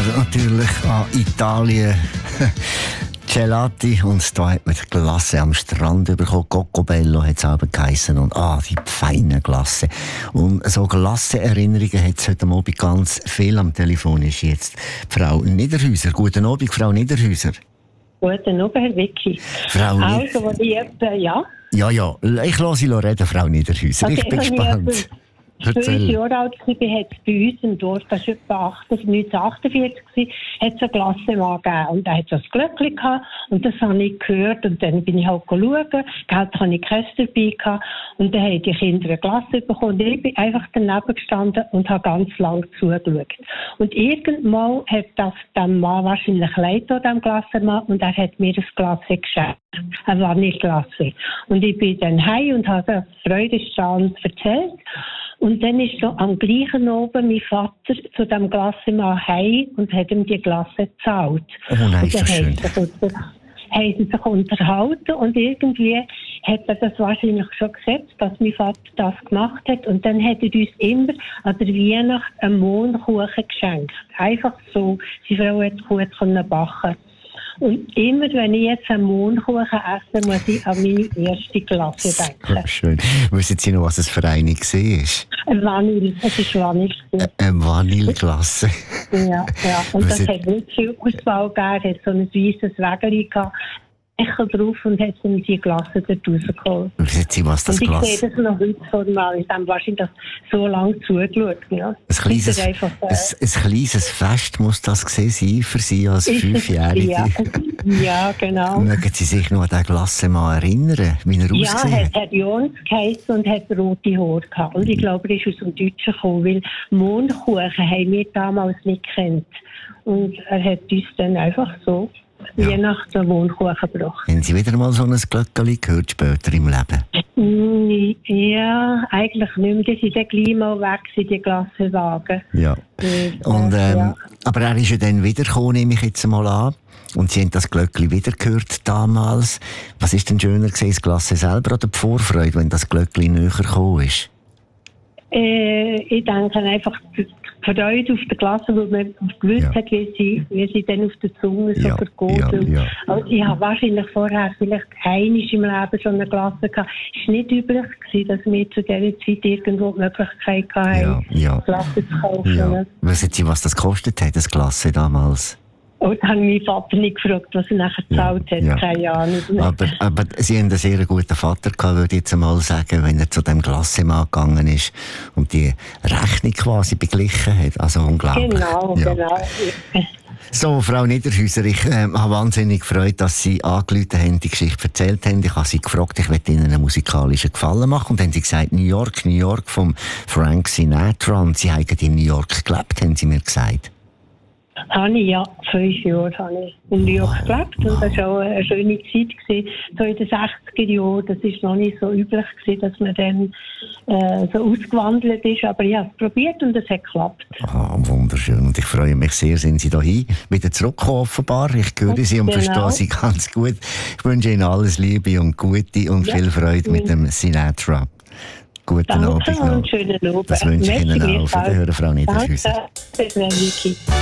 natürlich an Italien. Gelati, und da hat man die Glasse am Strand bekommen. Coccobello hat es aber geheissen. Und die feine Glasse. Und so Glasse-Erinnerungen hat es heute Abend ganz viel. Am Telefon ist jetzt Frau Niederhäuser. Guten Abend, Frau Niederhäuser. Guten Abend, Herr Vicky. Frau Also, was ich ja? Ja, ich lasse Sie reden, Frau Niederhäuser. Ich bin gespannt. 5 Jahre alt war, hat es bei uns im Dorf, das war 1948, hat es eine Klassenmann gegeben. Und er hat so ein Glöckchen gehabt. Und das habe ich gehört. Und dann bin ich halt schauen. Geld hatte ich keins dabei gehabt. Und dann haben die Kinder eine Klasse bekommen. Und ich bin einfach daneben gestanden und habe ganz lang zugeschaut. Und irgendwann hat das dem Mann wahrscheinlich leid an dem Klassenmann. Und er hat mir das Klasse geschenkt. Eine Vanilleglasse. Und ich bin dann heim und habe das Freudestand erzählt. Und dann ist so am gleichen oben mein Vater zu dem Glassemann heim und hat ihm die Glasse gezahlt. Oh nein, ist das schön. Haben sie sich unterhalten und irgendwie hat er das wahrscheinlich schon gesetzt, dass mein Vater das gemacht hat. Und dann hat er uns immer an der Weihnacht einen Mohnkuchen geschenkt. Einfach so. Seine Frau hat gut backen. Und immer, wenn ich jetzt einen Mohnkuchen esse, muss ich an meine erste Glasse denken. Oh, schön. Wissen Sie noch, was es für eine war? Vanille, es ist Vanille. Eine Vanilleglasse. Ja. Und das hat nicht viel Auswahl gegeben. Es hat so ein weisses Wägeli gehabt. Echo drauf und hat dann die Glasse dort rausgeholt. Wissen Sie, was das Glas... Und ich sehe das noch heute vor mir. Ich habe wahrscheinlich das so lange zugeschaut. Ja. Ein kleines Fest muss das gewesen sein für Sie als 5-Jährige. Ja, genau. Mögen Sie sich noch an den Glassemann erinnern, wie er ausgesehen hat? Ja, er hat Jonas geheissen und hat rote Haare gehabt. Und ich glaube, er ist aus dem Deutschen gekommen, weil Mohnkuchen haben wir damals nicht gekannt. Und er hat uns dann einfach so Weihnachten einen Mohnkuchen gebracht. Haben Sie wieder mal so ein Glöckchen gehört später im Leben? Ja, eigentlich nicht mehr. Die sind dann gleich mal weg, die Glassenwagen. Ja. Aber er ist ja dann wiedergekommen, nehme ich jetzt mal an. Und Sie haben das Glöckchen wieder gehört damals. Was ist denn schöner gewesen, das Glasse selber oder die Vorfreude, wenn das Glöckchen näher gekommen ist? Ich denke einfach die Freude auf der Klasse, weil man gewusst hat, wie sie dann auf der Zunge so vergeht. Ja. Also ich habe wahrscheinlich vorher vielleicht einmal im Leben so eine Klasse gehabt. Es war nicht üblich gewesen, dass wir zu dieser Zeit irgendwo die Möglichkeit hatten, Klasse zu kaufen. Ja. Wissen Sie, was das gekostet hat, das Klasse damals? Und dann habe ich meinen Vater nicht gefragt, was er nachher gezahlt hat. Ja. Keine Ahnung. Aber Sie haben einen sehr guten Vater gehabt, würde ich jetzt einmal sagen, wenn er zu dem Glassemann gegangen ist und die Rechnung quasi beglichen hat. Also unglaublich. Genau. So, Frau Niederhäuser, ich habe wahnsinnig gefreut, dass Sie angerufen haben, die Geschichte erzählt haben. Ich habe Sie gefragt, ich möchte Ihnen einen musikalischen Gefallen machen. Und dann haben Sie gesagt, New York vom Frank Sinatra. Und Sie haben in New York gelebt, haben Sie mir gesagt. Habe ich, 5 Jahre habe ich in New York gelebt und das war auch eine schöne Zeit gewesen. So in den 60er Jahren, das war noch nicht so üblich gewesen, dass man dann so ausgewandelt ist, aber ich habe es probiert und es hat geklappt. Wunderschön und ich freue mich sehr, sind Sie hier wieder zurückgekommen offenbar. Ich höre Sie und verstehe Sie ganz gut. Ich wünsche Ihnen alles Liebe und Gute und viel Freude mit dem Sinatra. Guten Abend noch. Und schönen Abend. Das wünsche ich Ihnen auch. Auf Wiederhören, Frau Niederhäuser. Danke, Vicky.